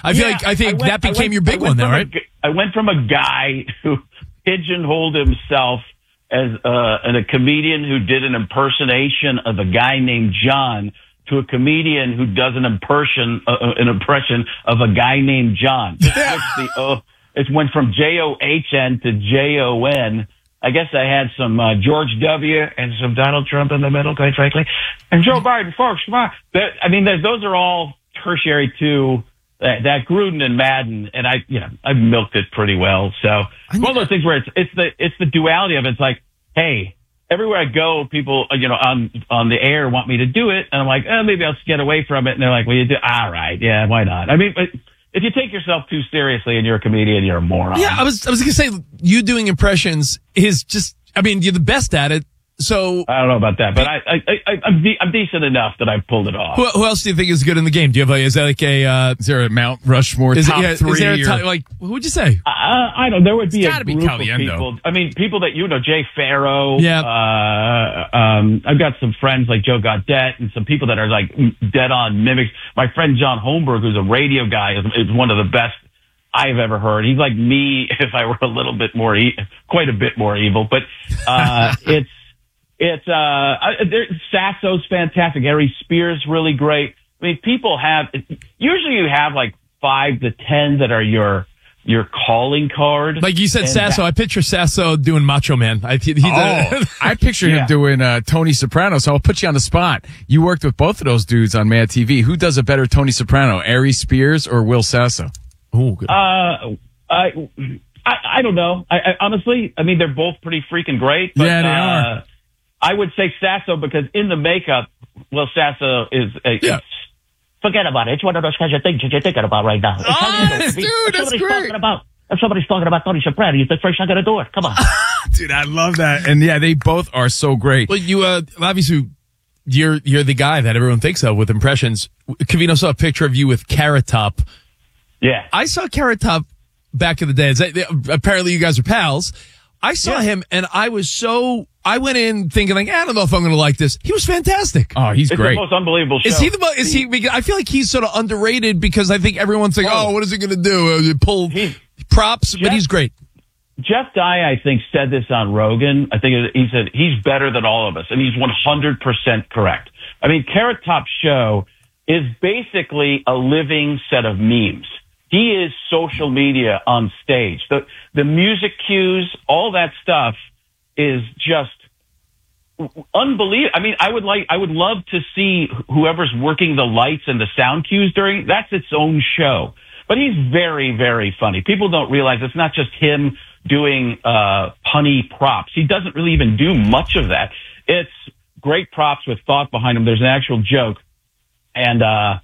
I think that became your big one, though, right? I went from a guy who pigeonholed himself as a comedian who did an impersonation of a guy named John to a comedian who does an impression of a guy named John. It went from John to Jon. I guess I had some George W. and some Donald Trump in the middle, quite frankly, and Joe Biden, folks. Come on. Those are all tertiary to that Gruden and Madden, and I've milked it pretty well. So it's one of those things where it's the duality of it. It's like, hey, everywhere I go, people on the air want me to do it, and I'm like, maybe I'll get away from it. And they're like, well, you do, all right, yeah, why not? I mean, if you take yourself too seriously and you're a comedian, you're a moron. Yeah, I was gonna say you doing impressions is just. I mean, you're the best at it. So I don't know about that, but I'm decent enough that I pulled it off. Who else do you think is good in the game? Do you have is there a Mount Rushmore top three? Is there who would you say? I don't. There would be a group of Caliendo. people. I mean, people that Jay Farrow. Yeah. I've got some friends like Joe Gaudette and some people that are like dead on mimics. My friend John Holmberg, who's a radio guy, is one of the best I've ever heard. He's like me if I were a little bit more, quite a bit more evil. But Sasso's fantastic. Harry Spears really great. I mean, usually you have like 5 to 10 that are your calling card. Like you said, Sasso. I picture Sasso doing Macho Man. I picture him doing Tony Soprano. So I'll put you on the spot. You worked with both of those dudes on Mad TV. Who does a better Tony Soprano, Harry Spears or Will Sasso? Oh, good. I don't know. I honestly, I mean, they're both pretty freaking great. But, yeah, they are. I would say Sasso because in the makeup, Will Sasso is forget about it. It's one of those kinds of things that you're thinking about right now. Dude, that's great. If somebody's talking about Tony Soprano, you think first I'm going to do it. Come on. Dude, I love that. And yeah, they both are so great. Well, you obviously you're the guy that everyone thinks of with impressions. Covino saw a picture of you with Carrot Top. Yeah. I saw Carrot Top back in the day. Apparently you guys are pals. I saw him and I went in thinking like, I don't know if I'm going to like this. He was fantastic. Oh, he's great. It's the most unbelievable show. Is he, I feel like he's sort of underrated because I think everyone's like, what is he going to do? Pull props, but he's great. Jeff Dye, I think, said this on Rogan. I think he said he's better than all of us, and he's 100% correct. I mean, Carrot Top's show is basically a living set of memes. He is social media on stage. The music cues, all that stuff is just unbelievable. I mean, I would love to see whoever's working the lights and the sound cues that's its own show. But he's very, very funny. People don't realize it's not just him doing punny props. He doesn't really even do much of that. It's great props with thought behind them. There's an actual joke. And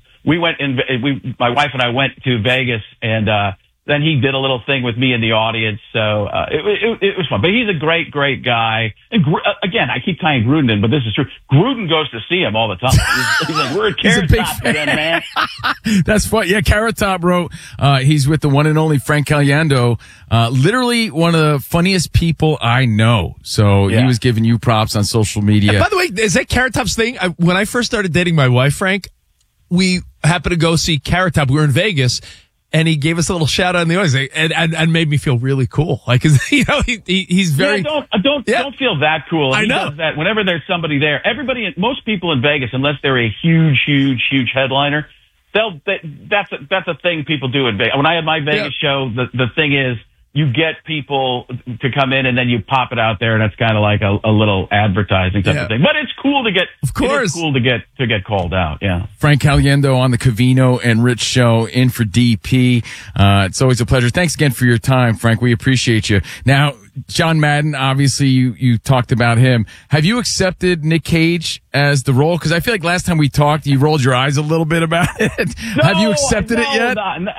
my wife and I went to Vegas, and then he did a little thing with me in the audience. So it was fun. But he's a great, great guy. And again, I keep tying Gruden in, but this is true. Gruden goes to see him all the time. He's like, we're at Carrot Top again, man. That's fun. Yeah, Carrot Top wrote, he's with the one and only Frank Caliendo, literally one of the funniest people I know. So he was giving you props on social media. And by the way, is that Carrot Top's thing? When I first started dating my wife, Frank, we happened to go see Carrot Top. We were in Vegas, and he gave us a little shout out in the audience, and made me feel really cool. Like, he's very. Yeah, don't feel that cool. I know. He does that whenever there's somebody there. Most people in Vegas, unless they're a huge headliner, that's a thing people do in Vegas. When I had my Vegas show, the thing is, you get people to come in and then you pop it out there, and it's kind of like a little advertising type of thing. But it's cool to get, of course, it's cool to get called out. Yeah. Frank Caliendo on the Covino and Rich show, in for DP. It's always a pleasure. Thanks again for your time, Frank. We appreciate you. Now, John Madden, obviously you talked about him. Have you accepted Nick Cage as the role? Because I feel like last time we talked, you rolled your eyes a little bit about it. No, have you accepted it yet?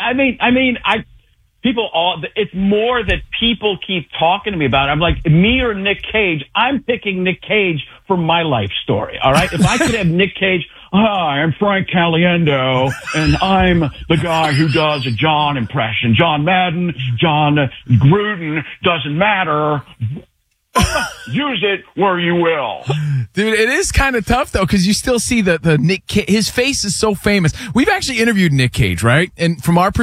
It's more that people keep talking to me about it. I'm like, me or Nick Cage? I'm picking Nick Cage for my life story. All right. If I could have Nick Cage, hi, I'm Frank Caliendo, and I'm the guy who does a John impression. John Madden, John Gruden, doesn't matter. Use it where you will. Dude, it is kind of tough, though, because you still see the Nick Cage. His face is so famous. We've actually interviewed Nick Cage, right? And from our perspective,